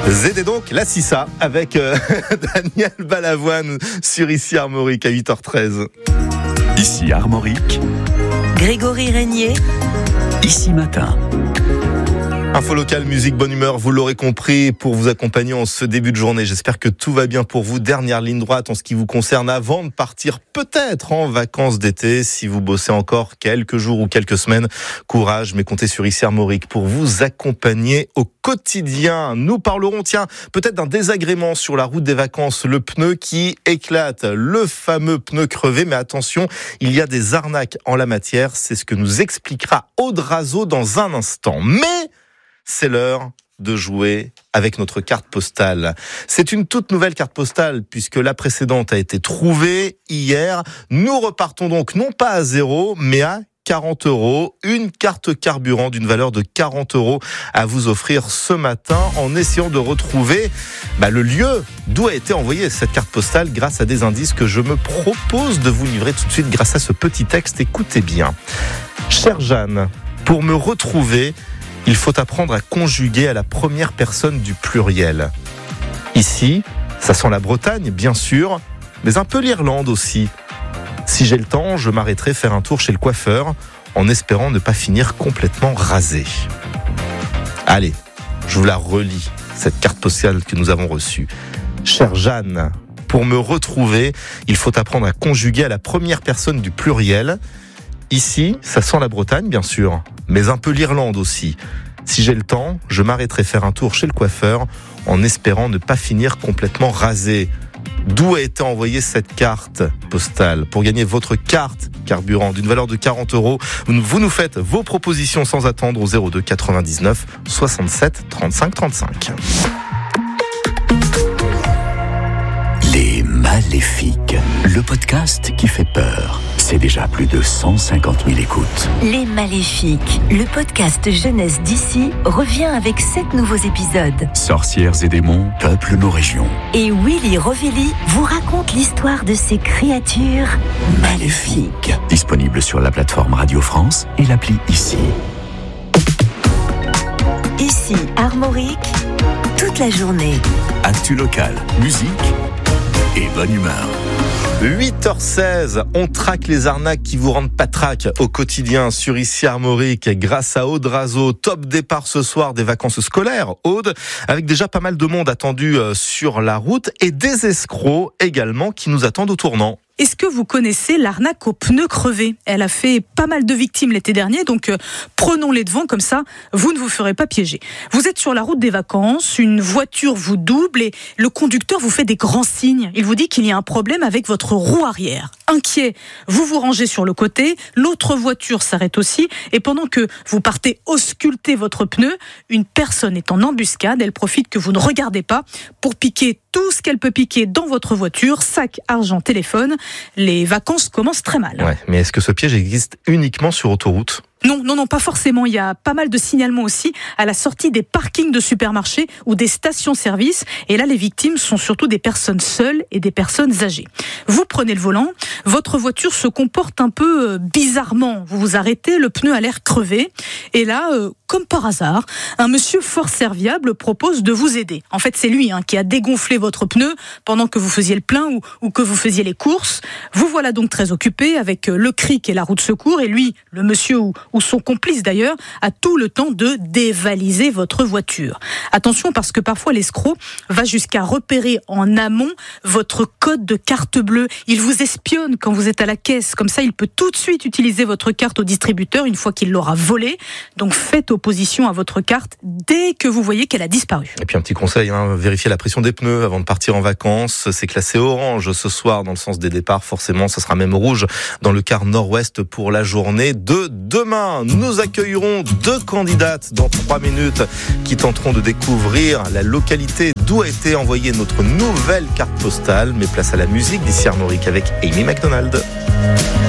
Zédé donc, la Sissa, avec Daniel Balavoine sur Ici Armorique à 8h13. Ici Armorique, Grégory Régnier, Ici Matin. Info locale, musique, bonne humeur, vous l'aurez compris, pour vous accompagner en ce début de journée. J'espère que tout va bien pour vous. Dernière ligne droite en ce qui vous concerne avant de partir peut-être en vacances d'été. Si vous bossez encore quelques jours ou quelques semaines, courage, mais comptez sur Ici Armorique pour vous accompagner au quotidien. Nous parlerons, peut-être d'un désagrément sur la route des vacances, le pneu qui éclate, le fameux pneu crevé. Mais attention, il y a des arnaques en la matière. C'est ce que nous expliquera Aude Razeau dans un instant. Mais c'est l'heure de jouer avec notre carte postale. C'est une toute nouvelle carte postale puisque la précédente a été trouvée hier. Nous repartons donc non pas à 0, mais à 40 €. Une carte carburant d'une valeur de 40 € à vous offrir ce matin en essayant de retrouver le lieu d'où a été envoyée cette carte postale grâce à des indices que je me propose de vous livrer tout de suite grâce à ce petit texte. Écoutez bien. Chère Jeanne, pour me retrouver, il faut apprendre à conjuguer à la première personne du pluriel. Ici, ça sent la Bretagne, bien sûr, mais un peu l'Irlande aussi. Si j'ai le temps, je m'arrêterai faire un tour chez le coiffeur, en espérant ne pas finir complètement rasé. Allez, je vous la relis, cette carte postale que nous avons reçue. Chère Jeanne, pour me retrouver, il faut apprendre à conjuguer à la première personne du pluriel. Ici, ça sent la Bretagne, bien sûr, mais un peu l'Irlande aussi. Si j'ai le temps, je m'arrêterai faire un tour chez le coiffeur en espérant ne pas finir complètement rasé. D'où a été envoyée cette carte postale? Pour gagner votre carte carburant d'une valeur de 40 €, vous nous faites vos propositions sans attendre au 02 99 67 35 35. Les Maléfiques, le podcast qui fait peur. C'est déjà plus de 150 000 écoutes. Les Maléfiques, le podcast jeunesse d'ici revient avec 7 nouveaux épisodes. Sorcières et démons peuplent nos régions. Et Willy Rovelli vous raconte l'histoire de ces créatures maléfiques. Disponible sur la plateforme Radio France et l'appli Ici. Ici Armorique, toute la journée. Actu locale, musique et bonne humeur. 8h16, on traque les arnaques qui vous rendent patraque au quotidien sur Ici Armorique grâce à Aude Razeau. Top départ ce soir des vacances scolaires, Aude, avec déjà pas mal de monde attendu sur la route et des escrocs également qui nous attendent au tournant. Est-ce que vous connaissez l'arnaque aux pneus crevés? Elle a fait pas mal de victimes l'été dernier, donc prenons les devants, comme ça, vous ne vous ferez pas piéger. Vous êtes sur la route des vacances, une voiture vous double et le conducteur vous fait des grands signes. Il vous dit qu'il y a un problème avec votre roue arrière. Inquiet, vous vous rangez sur le côté, l'autre voiture s'arrête aussi et pendant que vous partez ausculter votre pneu, une personne est en embuscade, elle profite que vous ne regardez pas pour piquer tout ce qu'elle peut piquer dans votre voiture, sac, argent, téléphone. Les vacances commencent très mal. Ouais, mais est-ce que ce piège existe uniquement sur autoroute ? Non, pas forcément. Il y a pas mal de signalements aussi à la sortie des parkings de supermarchés ou des stations-service. Et là, les victimes sont surtout des personnes seules et des personnes âgées. Vous prenez le volant, votre voiture se comporte un peu bizarrement. Vous vous arrêtez, le pneu a l'air crevé. Et là, comme par hasard, un monsieur fort serviable propose de vous aider. En fait, c'est lui qui a dégonflé votre pneu pendant que vous faisiez le plein ou que vous faisiez les courses. Vous voilà donc très occupé avec le cric et la roue de secours. Et lui, le monsieur ou son complice d'ailleurs, a tout le temps de dévaliser votre voiture. Attention parce que parfois l'escroc va jusqu'à repérer en amont votre code de carte bleue. Il vous espionne quand vous êtes à la caisse. Comme ça, il peut tout de suite utiliser votre carte au distributeur une fois qu'il l'aura volée. Donc faites opposition à votre carte dès que vous voyez qu'elle a disparu. Et puis un petit conseil, vérifiez la pression des pneus avant de partir en vacances. C'est classé orange ce soir dans le sens des départs. Forcément, ça sera même rouge dans le quart nord-ouest pour la journée de demain. Nous accueillerons 2 candidates dans 3 minutes qui tenteront de découvrir la localité d'où a été envoyée notre nouvelle carte postale. Mais place à la musique d'Ici Armorique avec Amy McDonald.